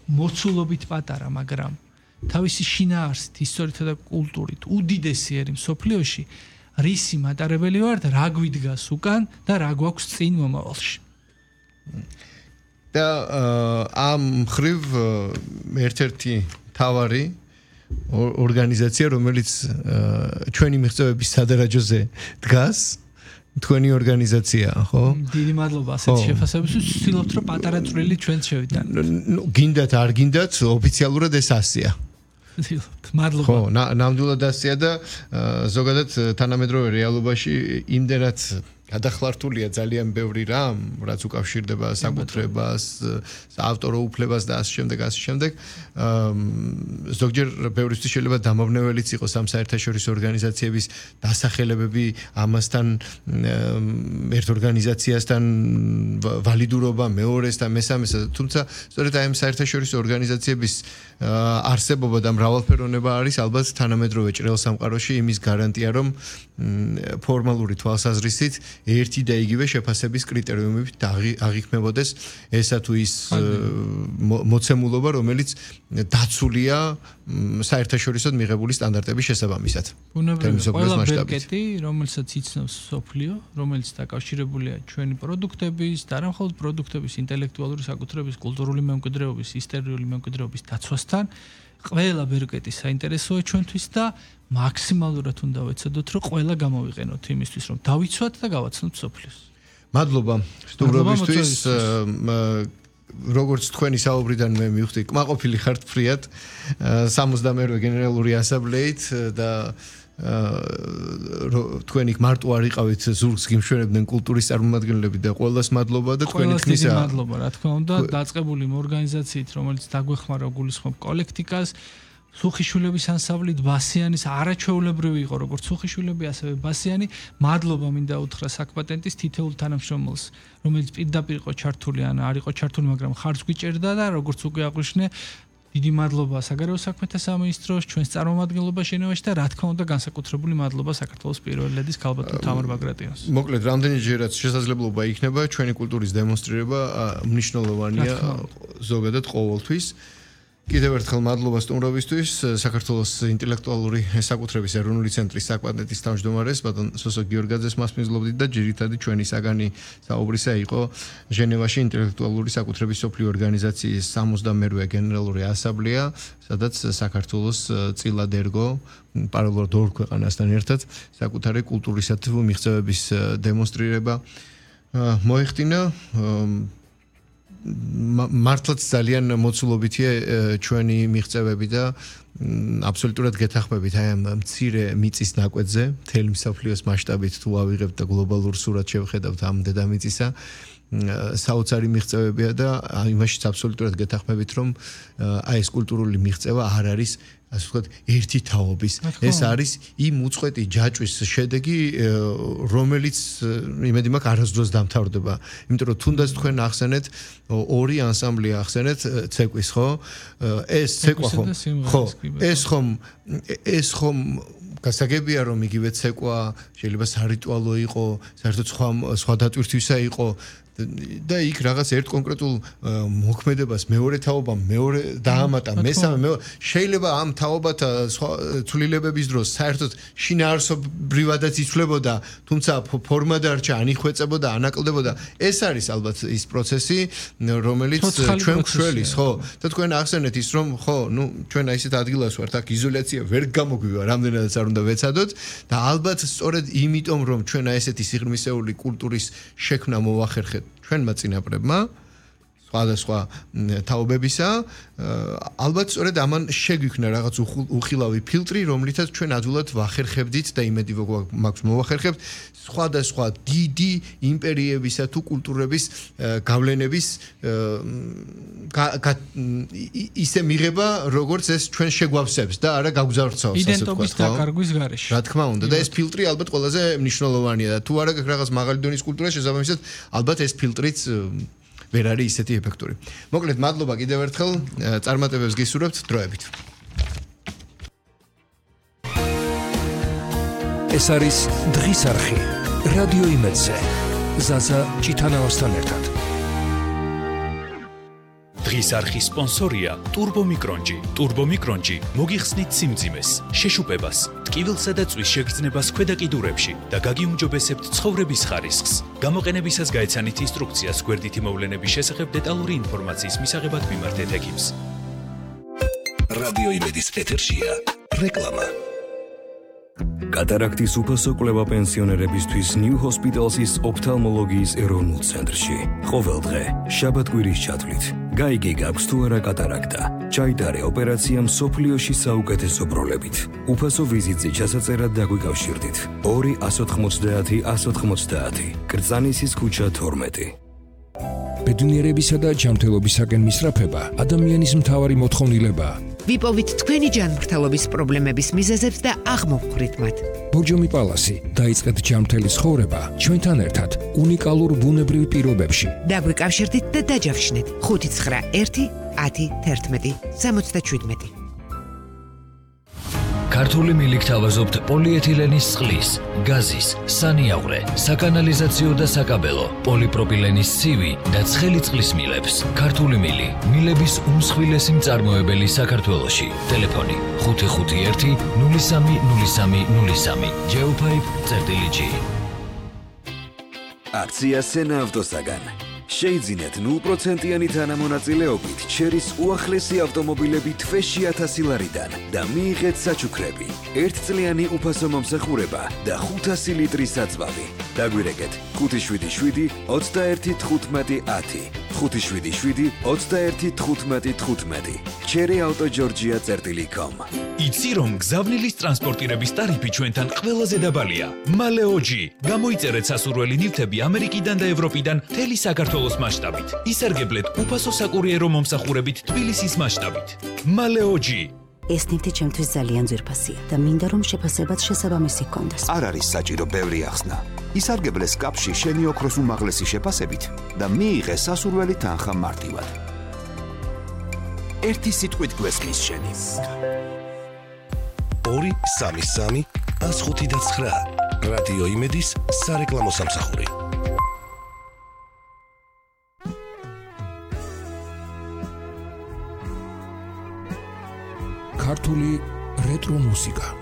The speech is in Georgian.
მოცულობით პატარა, მაგრამ თავისი შინაარსით, ისტორითა და კულტურით უდიდესი ერი მსოფლიოში, რისი მატარებელი ვარ და რა გვიდგას უკან და რა გვაქვს წინ მომავალში. და ამ ხრივ ერთ-ერთი თავარი ორგანიზაცია, რომელიც ჩვენი მიღწევების სადარაჯოზე დგას, თქვენი ორგანიზაცია, ხო? დიდი მადლობა ასეთი შეფასებისთვის, ვცდილობთ რომ პატარა წვრილი ჩვენც შევიტანოთ. გინდათ არ გინდათ, ოფიციალურად ეს ასია. მადლობა. ხო, ნამდვილად ასია და ზოგადად თანამედროვე რეალობაში იმდენად გადახლართულია ძალიან ბევრი რამ, რაც უკავშირდება საკუთრებას, ავტორო უფლებას და ასე შემდეგ. ზოგჯერ ბევრისთვის შეიძლება დამავნეველიც იყოს ამ საერთაშორისო ორგანიზაციების დასახელებები, ამასთან ერთ ორგანიზაციასთან ვალიდურობა, მეორეს და მესამეს, თუმცა სწორედ აი ამ საერთაშორისო ორგანიზაციების არსებობა და მრავალფეროვნება არის ალბათ თანამედროვე ჭრელ სამყაროში იმის გარანტია, რომ ფორმალური თვალსაზრისით ერთი და იგივე შეფასების კრიტერიუმებით აღიქმებოდეს ესა თუ ის მოცემულობა, რომელიც დაცულია საერთაშორისოდ მიღებული სტანდარტების შესაბამისად. ყველა ბერკეტი, რომელსაც იცნობს მსოფლიო, რომელიც დაკავშირებულია ჩვენი პროდუქტების, და არა მხოლოდ პროდუქტების, ინტელექტუალური საკუთრების, კულტურული მემკვიდრეობის, ისტორიული მემკვიდრეობის დაცვასთან, ყველა ბერკეტი საინტერესოა ჩვენთვის და მაქსიმალურად უნდა ვეცადოთ, რომ ყველა გამოვიყენოთ იმისთვის, რომ დავიცვათ და გავაცნოთ მსოფლიოს. მადლობა სტუმრობისთვის. როგორც თქვენი საუბრიდან მე მივხვდი, კმაყოფილი ხართ ფრიად 68-ვე გენერალური ასამბლეით და თქვენი მარტო არ იყავით ზურგს გიმშვენებდნენ კულტურის წარმომადგენლები და ყველას მადლობა და თქვენი ხმისა. მადლობა, რა თქმა უნდა, დაწყებული იმ ორგანიზაციით, რომელიც დაგვეხმარა გულისხმობ კოლექტიკას, სუხიშვილების ანსამბლით, ბასიანის არაჩვეულებრივი იყო, როგორც სუხიშვილები, ასევე ბასიანი. მადლობა მინდა უთხრა საკპატენტის თითოეულ თანამშრომელს, რომელიც პირდაპირ იყო ჩართული, ან არ იყო ჩართული, მაგრამ ხარჯს გვიჭერდა და როგორც უკვე აღვნიშნე, დიდი მადლობა საგარეო საქმეთა სამინისტროს, ჩვენს წარმომადგენლობას შენევაში და რა თქმა უნდა განსაკუთრებული მადლობა საქართველოს პირველი ლედის ქალბატონ თამარ ბაგრატიონს. მოკლედ, რამდენჯერაც შესაძლებლობა იქნება ჩვენი კულტურის დემონსტრირება მნიშვნელოვანია ზოგადად ყოველთვის. კიდევ ერთხელ მადლობა სტუმრობისთვის, საქართველოს ინტელექტუალური საკუთრების ეროვნული ცენტრის საკპატენტის თავმჯდომარეს ბატონ სოსო გიორგაძეს მასპინძლობდით და ჯერითადი ჩვენი საგანი საუბრისა იყო ჟენევაში ინტელექტუალური საკუთრების მსოფლიო ორგანიზაციის 68-ვე გენერალური ასამბლეა, სადაც საქართველოს წილად ერგო პარალელურად ორ ქვეყანასთან ერთად საკუთარი კულტურისა თუ მიღწევების დემონსტრირება მოეხდინა. მართლაც ძალიან მოცულობითია ჩვენი მიღწევები და აბსოლუტურად გეთანხმებით აი ამ მცირე მიწის ნაკვეთზე, მთელი მსოფლიოს მასშტაბით თუ ავიღებთ და გლობალურ სურათს შევხედავთ ამ დედამიწისა, საოცარი მიღწევებია და იმაშიც აბსოლუტურად გეთანხმებით, რომ აი ეს კულტურული მიღწევა არ არის ასე ვთქვათ, ერთი თაობის. ეს არის იმ უწყვეტი ჯაჭვის შედეგი, რომელიც იმედი მაქვს არასდროს დამთავრდება. იმიტომ რომ თუნდაც თქვენ ახსენეთ ორი ანსამბლი ახსენეთ ცეკვის, ხო? ეს ცეკვა ხო? ეს ხომ გასაგებია რომ იგივე ცეკვა შეიძლება სარიტუალო იყო, საერთოდ სხვა დატვირთვისა იყო და იქ რაღაც ერთ კონკრეტულ მოქმედებას მეორე თაობამ მეორე დაამატა, მესამე შეიძლება ამ თაობათა ცვლილებების დროს საერთოდ შინაარსობრივადაც იცვლებოდა, თუმცა ფორმა დარჩა, ან იხვეწებოდა, ან აკლდებოდა. ეს არის ალბათ ის პროცესი, რომელიც ჩვენ გვშველის, ხო? და თქვენ ახსენეთ ის, რომ ხო, ჩვენ აი ესეთ ადგილას ვართ, აქ იზოლაცია ვერ გამოგვივა, რამდენადაც არ უნდა ვეცადოთ და ალბათ სწორედ იმიტომ, რომ ჩვენ აი ესეთი სიღრმისეული კულტურის შექმნა მოვახერხეთ ჩვენმა წინაპრებმა სხვადასხვა თაობებისა, ალბათ სწორედ ამან შეგვიქმნა რაღაც უხილავი ფილტრი, რომლითაც ჩვენ ადვილად ვახერხებდით და იმედი მაქვს მოვახერხებთ სხვადასხვა დიდი იმპერიებისა თუ კულტურების გავლენების ისე მიღება, როგორც ეს ჩვენ შეგვავსებს და არა გაგზავრცავს, ასე ვთქვათ. იდენტობის დაკარგვის გარეშე. რა თქმა უნდა, და ეს ფილტრი ალბათ ყველაზე მნიშვნელოვანია და თუ არა გაქვს რაღაც მაღალი დონის კულტურა, შესაბამისად, ალბათ ეს ფილტრიც ვერ არის ისეთი ეფექტური. მოკლედ, მადლობა კიდევ ერთხელ, წარმატებებს გისურვებთ დროებით. ეს არის დღის არხი, რადიო იმედზე, ზაზა ჭიტანავასთან ერთად. დღის დღის არხის სპონსორია ტურბომიკრონჯი. ტურბომიკრონჯი მოგიხსნით სიმძიმეს, შეშუპებას, ტკივილსა და წვის შეგრძნებას ქვედა კიდურებში და გაგიუმჯობესებთ ცხოვრების ხარისხს. გამოყენებისას გაეცანით ინსტრუქციას გვერდითი მოვლენების შესახებ დეტალური ინფორმაციის მისაღებად მიმართეთ ექიმს. რადიო იმედის ეთერშია რეკლამა. კატარაქტის უფასო კვლევა პენსიონერებისთვის New Hospital's ოფთალმოლოგიის ეროვნულ ცენტრში. ყოველდღე, შაბათ-კვირის ჩათვლით. გაიგე გაქვს თუ არა კატარაქტა. ჩაიტარე ოპერაცია მსოფლიოში საუკეთესო პროლებით. უფასო ვიზიტზე ჩასაწერად დაგვიკავშირდით. 2-190-190. კრწანისის ქუჩა 12. ბედნიერებისა და ჯანმრთელობისაკენ მისწრაფება ადამიანის მთავარი მოთხოვნილებაა. ვიპოვით თქვენი ჯანმრთელობის პრობლემების მიზეზებს და აღმოვხვრით მათ. ბორჯომი პალასი დაიწყეთ ჯანმრთელი ცხოვრება ჩვენთან ერთად უნიკალურ ბუნებრივ პირობებში. დაგვიკავშირდით და დაჯავშნეთ 591-10-11-77. ქართული მილი გთავაზობთ პოლიეთილენის წყლის, გაზის, სანიაღვრე, საკანალიზაციო და საკაბელო, პოლიპროპილენის ცივი და ცხელი წყლის მილებს. ქართული მილი, მილების უმსხვილესი მწარმოებელი საქართველოში. ტელეფონი 551 030303. geopipe.g. აქცია სენა ავტოსაგან. შეიძინეთ 0%-იანი თანამონაწილეობით ჩერის უახლესი ავტომობილები თვეში 1000 ლარიდან და მიიღეთ საჩუქრები, 1 წლიანი უფასო მომსახურება და 500 ლიტრის საწვავი. დაგვირეკეთ 577-21-15-10, 577-21-15-15. cherryautogeorgia.com. იცი რომ გზავნილის ტრანსპორტირების ტარიფი ჩვენთან ყველაზე დაბალია. მალეოჯი. გამოიწერეთ სასურველი ნივთები ამერიკიდან და ევროპიდან მთელი საქართველოს მასშტაბით. ისარგებლეთ უფასო საკურიერო მომსახურებით თბილისის მასშტაბით. მალეოჯი. ეს ნივთი ჩემთვის ძალიან ძვირფასია და მინდა რომ შეფასებაც შესაბამისი ჰქონდეს. არ არის საჭირო ბევრი ახსნა. ისარგებლე სკაფში შენი ოქროს უმაღლესი შეფასებით და მიიღე სასურველი თანხა მარტივად. ერთი სიტყვით გვესმის შენი. 2-3-3-105-9 რადიო იმედის სარეკლამო სამსახური. ქართული რეტრო მუსიკა.